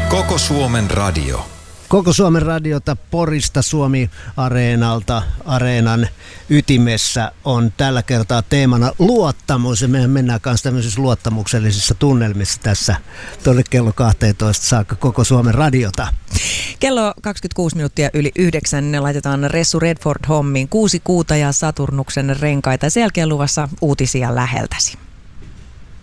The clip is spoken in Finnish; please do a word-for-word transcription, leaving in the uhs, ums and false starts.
Koko Suomen radio. Koko Suomen radiota Porista Suomi-areenalta, areenan ytimessä on tällä kertaa teemana luottamus. Ja mehän mennään kanssa tämmöisissä luottamuksellisissa tunnelmissa tässä tuonne kello kaksitoista saakka Koko Suomen radiota. Kello kaksikymmentäkuusi minuuttia yli yhdeksän laitetaan Ressu Redford hommiin kuusi kuuta ja Saturnuksen renkaita. Sen jälkeen luvassa uutisia läheltäsi.